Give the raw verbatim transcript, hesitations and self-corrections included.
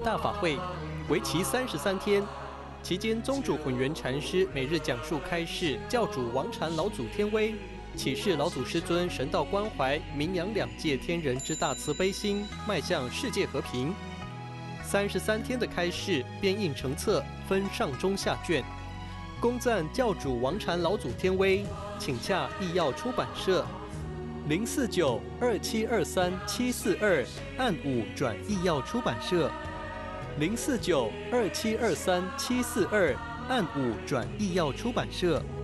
大法会，为期三十三天。期间，宗主混元禅师每日讲述开示教主王禅老祖天威，启示老祖师尊神道关怀，名扬两界天人之大慈悲心，迈向世界和平。三十三天的开示编印成册，分上中下卷。恭赞教主王禅老祖天威，请洽义耀出版社零四九二七二三七四二，按五转义耀出版社零四九二七二三七四二，按五转义耀出版社。